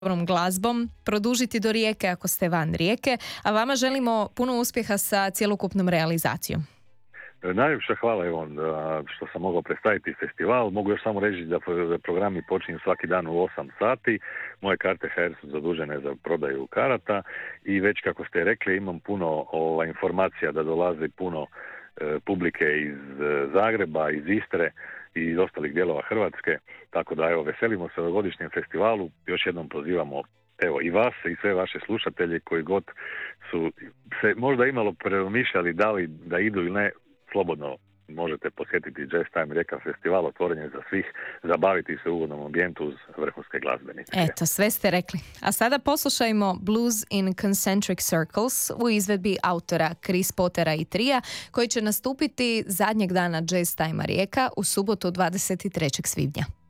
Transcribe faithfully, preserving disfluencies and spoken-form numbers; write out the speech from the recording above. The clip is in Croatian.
dobrom glazbom, produžiti do Rijeke ako ste van Rijeke, a vama želimo puno uspjeha sa cjelokupnom realizacijom. Najljepša hvala Ivan što sam mogao predstaviti festival. Mogu još samo reći da programi počinju svaki dan u osam sati. Moje karte ha er su zadužene za prodaju karata i već kako ste rekli imam puno ova, informacija da dolazi puno e, publike iz e, Zagreba, iz Istre i iz ostalih dijelova Hrvatske. Tako da evo, veselimo se ovogodišnjem festivalu. Još jednom pozivamo evo i vas i sve vaše slušatelje koji god su se možda imalo premišljali da li da idu ili ne, slobodno možete posjetiti Jazz Time Rijeka festival, otvoren je za svih, zabaviti se u ugodnom ambijentu uz vrhunske glazbenike. Eto, sve ste rekli. A sada poslušajmo Blues in Concentric Circles u izvedbi autora Chris Pottera i Trija, koji će nastupiti zadnjeg dana Jazz Time Rijeka u subotu dvadeset trećeg svibnja.